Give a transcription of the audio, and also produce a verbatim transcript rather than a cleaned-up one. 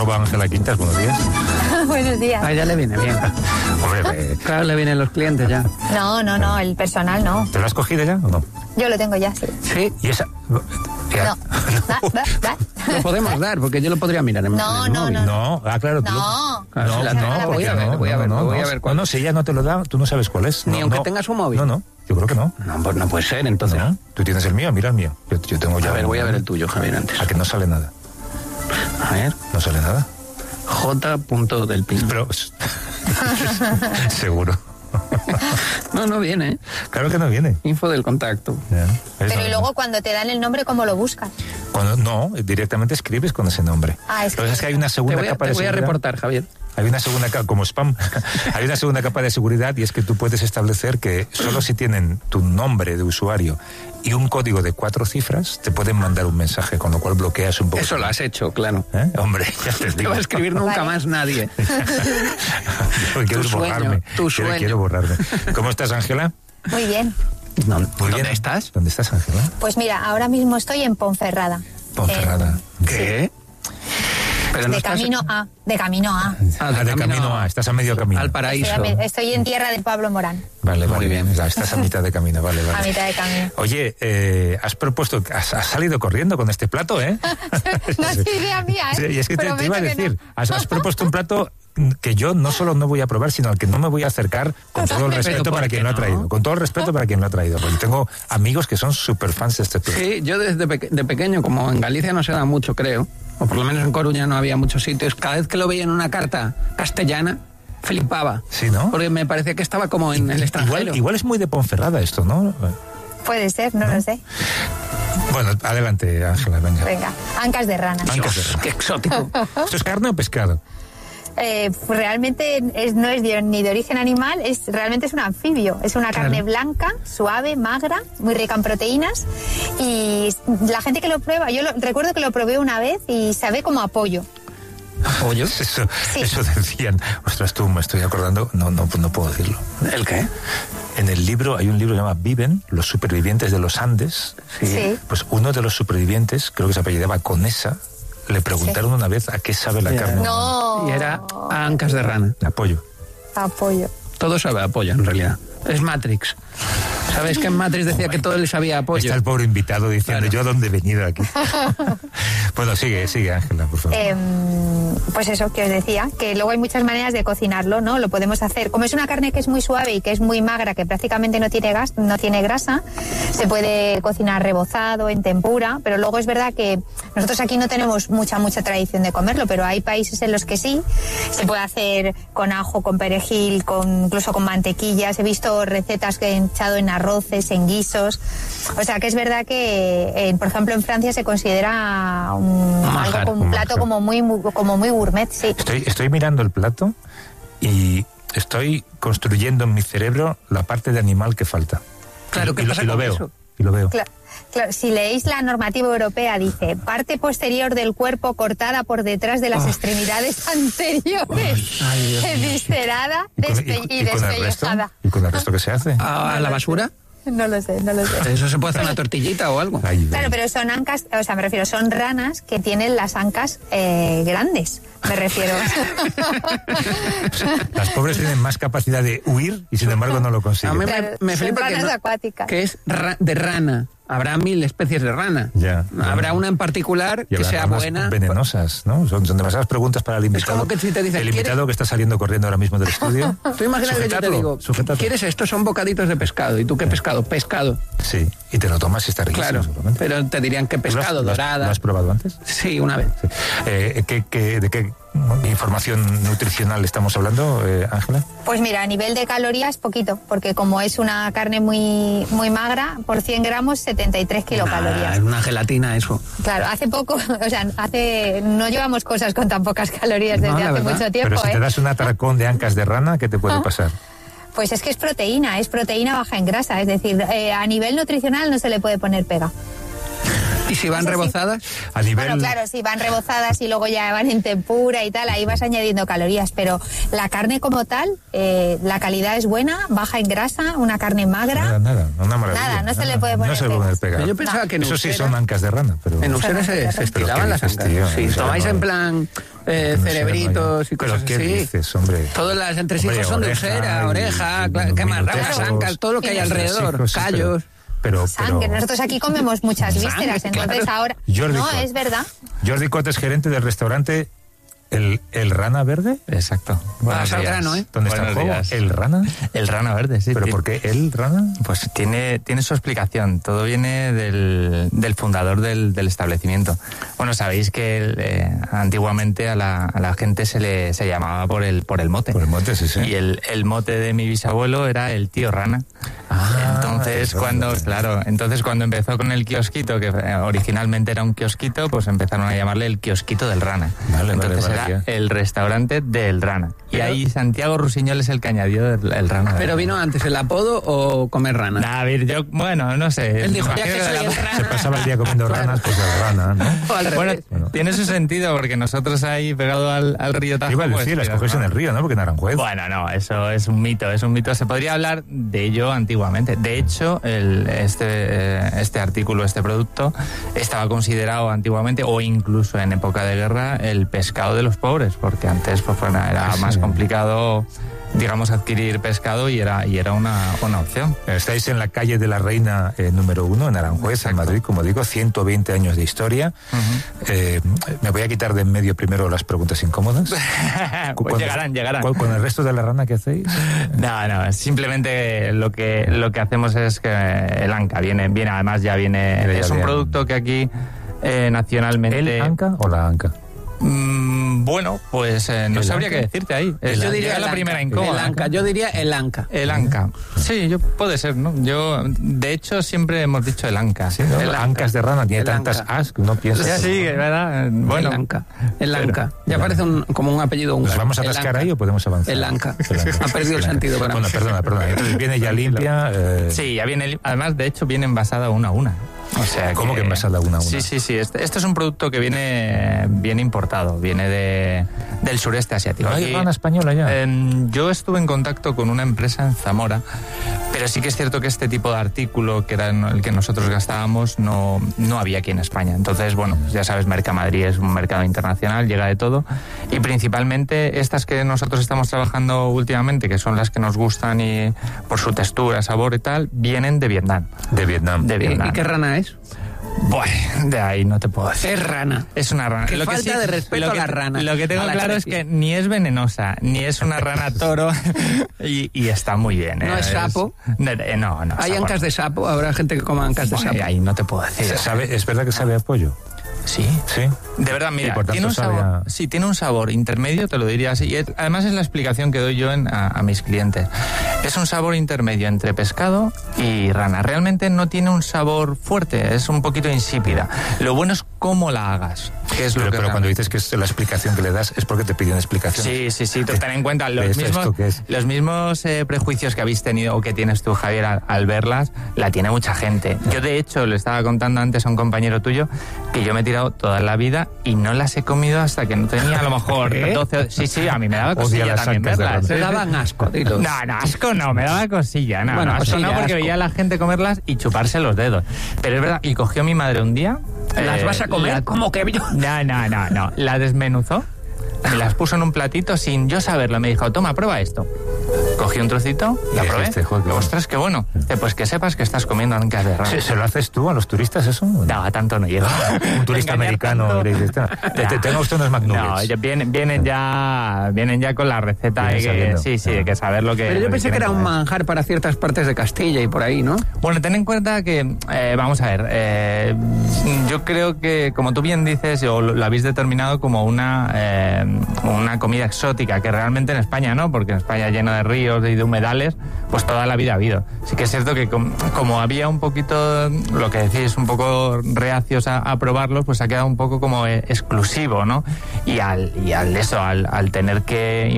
va Ángela Quintas? Buenos días. Buenos días. A ella le viene bien. Hombre, eh, Claro, le vienen los clientes ya. No, no, no, el personal no. ¿te lo has cogido ya o no? Yo lo tengo ya, sí. Sí, ¿Y esa? No. Da, da, da. lo podemos dar, porque yo lo podría mirar en, No, en el no, móvil. no. No, ah, claro. tú lo- No. Claro, No, se la- no, la voy porque a ver, no, voy a no, ver, no, voy a no. ver cuál. No, no, si ella no te lo da, tú no sabes cuál es. Ni No, aunque no. tenga su móvil. No, no, yo creo que no. No, pues no puede ser, entonces. No, tú tienes el mío, mira el mío. Yo, yo tengo ya. A ver, uno. voy a ver el tuyo, Javier, antes. A que no sale nada. A ver, No sale nada. J. del Pino. Pero seguro. No, no viene, ¿eh? Claro que no viene. Info del contacto. Ya, es Pero y normal. luego cuando te dan el nombre, ¿cómo lo buscas? Cuando no, directamente escribes con ese nombre. Ah, es Lo que pasa es que hay una Te segunda voy a, capa te de voy a seguridad. reportar, Javier. Hay una segunda capa, como spam, hay una segunda capa de seguridad y es que tú puedes establecer que solo si tienen tu nombre de usuario y un código de cuatro cifras, te pueden mandar un mensaje, con lo cual bloqueas un poco. Eso lo has hecho, claro. ¿Eh? Hombre, ya te No te digo. va a escribir nunca Vale. más nadie. Yo quiero Tu sueño, borrarme. tu Quiero- sueño. Quiero borrarme. ¿Cómo estás, Ángela? Muy bien. No, Muy ¿Dónde bien. estás? ¿Dónde estás, Ángela? Pues mira, ahora mismo estoy en Ponferrada. Ponferrada. En- ¿Qué? Pero no de estás- camino a, de camino a. Ah, Ah, de camino a, estás a medio camino. Al Estoy, paraíso. a me- estoy en tierra de Pablo Morán, Vale, Muy vale, bien. Ya, estás a mitad de camino, vale, vale. a mitad de camino. Oye, eh, has propuesto, has, has salido corriendo con este plato, ¿eh? No es idea mía, ¿eh? Sí, y es que te, te Prometo iba a que decir, no. has, has propuesto un plato que yo no solo no voy a probar, sino al que no me voy a acercar, con todo el Pero respeto ¿por para qué quien lo ha no? traído. Con todo el respeto para quien lo ha traído, porque tengo amigos que son súper fans de este plato. Sí, yo desde peque- de pequeño, como en Galicia no se da mucho, creo, o por lo menos en Coruña no había muchos sitios, cada vez que lo veía en una carta castellana, flipaba. Sí, ¿no? Porque me parecía que estaba como en el extranjero. Igual, igual es muy de Ponferrada esto, ¿no? Puede ser, no, lo sé. Bueno, adelante, Ángela, venga. Venga, ancas de rana. Ancas de Dios, rana. qué exótico. ¿Esto es carne o pescado? Eh, pues realmente es, no es de- ni de origen animal, es realmente es un anfibio. Es una carne blanca, suave, magra, muy rica en proteínas. Y la gente que lo prueba, yo lo- recuerdo que lo probé una vez y sabe como a pollo. ¿Pollo? Eso, Sí. eso decían. Ostras, tú me estoy acordando, no, no, no puedo decirlo. ¿El qué? En el libro, hay un libro que se llama Viven, los supervivientes de los Andes. Sí. Pues uno de los supervivientes, creo que se apellidaba Conesa, le preguntaron una vez a qué sabe la Ya. carne No. Y era a ancas de rana. de apoyo. A pollo. Todo sabe a pollo, en realidad. Es Matrix. ¿Sabéis que en Matrix decía que todo le sabía a pollo? Está el pobre invitado diciendo, Claro. ¿yo a dónde he venido aquí? Bueno, sigue, sigue, Ángela, por favor. Em, pues eso que os decía, que luego hay muchas maneras de cocinarlo, ¿no? Lo podemos hacer. Como es una carne que es muy suave y que es muy magra, que prácticamente no tiene gas, no tiene grasa, se puede cocinar rebozado, en tempura, pero luego es verdad que nosotros aquí no tenemos mucha, mucha tradición de comerlo, pero hay países en los que sí. Se puede hacer con ajo, con perejil, con, incluso con mantequillas. He visto recetas que he echado en arroces, en guisos. O sea que es verdad que, eh, por ejemplo, en Francia se considera un, manjar, algo como un un plato manjar. como muy, muy- como muy gourmet, sí. Estoy, estoy mirando el plato y estoy construyendo en mi cerebro la parte de animal que falta. Claro, y, ¿qué y lo, pasa y lo con veo. eso? Y lo veo. Claro, claro, si leéis la normativa europea, dice parte posterior del cuerpo cortada por detrás de las Oh. extremidades anteriores, Ay, Dios mío. eviscerada ¿Y con, despe- y- y y con el resto? despellejada. ¿Y con el resto qué se hace? ¿A la basura? No lo sé, no lo sé. ¿Eso se puede hacer una tortillita o algo? Ay, Claro, pero son ancas, o sea, me refiero, son ranas que tienen las ancas eh, grandes, me refiero. Las pobres tienen más capacidad de huir y sin embargo no lo A consiguen. mí me, Claro, me son flipa que, ranas no- acuáticas. que es ra- de rana. Habrá mil especies de rana. Ya, Habrá ya. una en particular Y que habrá sea ranas buena. venenosas, ¿no? Son, son demasiadas preguntas para el invitado. como que si te dicen, el invitado ¿quieres? que está saliendo corriendo ahora mismo del estudio. Tú imaginas que yo te Sujetadlo, digo, sujetadlo. ¿quieres esto? Son bocaditos de pescado. ¿Y tú qué pescado? Pescado. Sí, y te lo tomas y está riquísimo, Claro. seguramente. Pero te dirían que ¿Lo has- pescado, lo has- dorada. ¿Lo has probado antes? Sí, una vez. Sí. Eh, ¿qué, qué, ¿De qué información nutricional estamos hablando, eh, Ángela? Pues mira, a nivel de calorías, poquito, porque como es una carne muy, muy magra, por cien gramos, setenta y tres Ah, kilocalorías. es una gelatina eso. Claro, hace poco, o sea, hace, no llevamos cosas con tan pocas calorías desde No, la hace verdad. mucho tiempo, Pero si ¿eh? te das un atracón de ancas de rana, ¿qué te puede pasar? Pues es que es proteína, es proteína baja en grasa, es decir, eh, a nivel nutricional no se le puede poner pega. ¿Y si van Eso sí. rebozadas? A nivel... Bueno, claro, si van rebozadas y luego ya van en tempura y tal, ahí vas añadiendo calorías, pero la carne como tal, eh, la calidad es buena, baja en grasa, una carne magra. Nada, nada, una maravilla. Nada, no se le puede poner No se le puede poner pegas. pega. Yo pensaba que en Eso sí Usera- son ancas de rana, pero... En Usera se, se Pero estiraban ¿qué las dices, ancas. tío? Sí, O sea, tomáis no- en plan eh, no cerebritos sé, y cosas ¿Pero qué así. dices, hombre? Todas las entresijos Hombre, son de oreja usera, y- oreja, y cla- ¿qué más? minutejos, Ramas, ancas, todo lo que hay y alrededor, entresijos, sí, callos. Pero, pero, Sangre. pero Nosotros aquí comemos muchas vísceras, Sangre, entonces claro. ahora... Jordi no, Cot. es verdad. Jordi Cot es gerente del restaurante El, el Rana Verde. Exacto. Vas al grano, ¿eh? ¿Dónde está el Buenos juego? días. ¿El Rana? El Rana Verde, sí. ¿Pero sí. por qué el Rana? Pues tiene, tiene su explicación. Todo viene del, del fundador del, del establecimiento. Bueno, sabéis que eh, antiguamente a la, a la gente se le se llamaba por el, por el mote. Por el mote, sí, sí. Y el, el mote de mi bisabuelo era el tío Rana. Ah, entonces, eso, cuando, sí. claro, entonces cuando empezó con el kiosquito, que eh, originalmente era un kiosquito, pues empezaron a llamarle el kiosquito del Rana. Vale, entonces vale, era vale, ya. el restaurante del Rana. Y Pero- ahí Santiago Rusiñol es el que añadió el, el Rana. ¿Pero vino antes el apodo o comer rana? Nah, a ver, yo, bueno, no sé. Él dijo, ya Imagino que que soy de la- el rana. Se pasaba el día comiendo ranas, pues el Rana, ¿no? O al Bueno, revés. Bueno. tiene su sentido porque nosotros ahí pegado al, al río Tajo. Iba a pues, decir, la tiras, escogéis ¿no? en el río, ¿no? Porque en Aranjuez. Bueno, no, eso es un mito, es un mito. Se podría hablar de ello antiguamente. De hecho, el, este, eh, este artículo, este producto, estaba considerado antiguamente, o incluso en época de guerra, el pescado de los pobres, porque antes pues, bueno, era Sí. más complicado, digamos, adquirir pescado y era, y era una, una opción. Estáis en la calle de la Reina eh, número uno, en Aranjuez, en Madrid, como digo, ciento veinte años de historia. Eh, me voy a quitar de en medio primero las preguntas incómodas. Pues Cuando- llegarán, llegarán. ¿Con, con el resto de la rana que hacéis? No, no, simplemente lo que lo que hacemos es que el Anca viene, viene además ya viene, Viene ya es un bien. producto que aquí eh, nacionalmente... ¿El Anca o la Anca? Mm, bueno, pues eh, no ¿El sabría Anca? qué decirte ahí. Yo Llega diría el la anca. primera El incómoda. anca. Yo diría el anca. El Anca. Sí, yo puede ser, ¿no? Yo, de hecho, siempre hemos dicho el Anca. Sí, ¿no? El Anca. Ancas de rana, tiene El tantas Anca. as que uno piensa... Sí, sí, es verdad. Bueno, el anca. El pero- anca. Ya parece un, como un apellido un ¿Nos vamos a el atascar anca. ahí o podemos avanzar? El Anca. El Anca. Ha perdido el sentido para Bueno, mí. perdona, perdona. Entonces viene ya limpia... eh, Sí, ya viene, además, de hecho, viene envasada una a una. O sea ¿Cómo que envasada una a una? Sí, sí, sí. Este, este es un producto que viene bien importado, viene de, del sureste asiático. ¿No hay Aquí, rana española ya? em, yo estuve en contacto con una empresa en Zamora, pero sí que es cierto que este tipo de artículo, que era el que nosotros gastábamos, no, no había aquí en España. Entonces, bueno, pues ya sabes, Mercamadrid es un mercado internacional, llega de todo. Y principalmente estas que nosotros estamos trabajando últimamente, que son las que nos gustan y por su textura, sabor y tal, vienen de Vietnam. De Vietnam. De ¿Y, Vietnam. y qué rana es? Bueno, de ahí no te puedo decir. Es rana. Es una rana. Qué Lo que falta sí- de respeto lo a que- la rana, Lo que tengo a la claro es especie. que ni es venenosa, ni es una rana toro, y, y está muy bien. ¿No ¿eh? es sapo? No, eh, no, no. ¿Hay sapo ancas no. de sapo? ¿Habrá gente que coma ancas de Bueno, sapo? ahí no te puedo decir. ¿Sabe, ¿Es verdad que sabe a pollo? Sí. Sí. De verdad, Y mira, por tanto tiene un sabe sabor, a- sí, tiene un sabor intermedio, te lo diría así. Y es- además es la explicación que doy yo en- a, a mis clientes. Es un sabor intermedio entre pescado y rana. Realmente no tiene un sabor fuerte, es un poquito insípida. Lo bueno es cómo la hagas, que es lo Pero, que pero cuando realmente- dices que es la explicación que le das es porque te piden explicación. Sí, sí, sí, tú ten en cuenta ¿De los esto- mismos, esto qué es? los mismos eh, prejuicios que habéis tenido o que tienes tú, Javier, al, al verlas, la tiene mucha gente. Yo, de hecho, le estaba contando antes a un compañero tuyo que yo me he tirado toda la vida y no las he comido hasta que no tenía a lo mejor ¿Qué? doce... Sí, sí, a mí me daba Odia cosilla las también ancas de verlas. rana. Te daban asco, dilo. No, no, asco no, me daba cosilla, no, Bueno, no, asco cosilla, no, porque asco. veía a la gente comerlas y chuparse los dedos. Pero es verdad, y cogió mi madre un día... ¿Las eh, vas a comer? la- ¿Cómo que yo? No, no, no, no, la desmenuzó, me las puso en un platito sin yo saberlo, me dijo, toma, prueba esto. Cogí un trocito, la ¿Qué probé, dijiste? Joder, qué bueno. ostras, qué bueno. Dice, pues que sepas que estás comiendo ancas de rana. ¿Se, se lo haces tú a los turistas eso? No, a tanto no llego. Un turista Engañar americano tanto. le dices, "Te- te- te- tenga usted unos No, McNuggets". ellos vienen, vienen ya vienen ya con la receta Vienen de que, sabiendo. sí, sí, de que saber lo que... Pero yo lo que pensé que quieren era un comer. manjar para ciertas partes de Castilla y por ahí, ¿no? Bueno, ten en cuenta que, eh, vamos a ver, eh, yo creo que, como tú bien dices, o lo, lo habéis determinado como una, eh, una comida exótica, que realmente en España no, porque en España lleno de ríos y de humedales, pues toda la vida ha habido. Sí que es cierto que com- como había un poquito, lo que decís, un poco reacios a, a probarlos, pues ha quedado un poco como eh, exclusivo, ¿no? Y al, y al eso, al, al tener que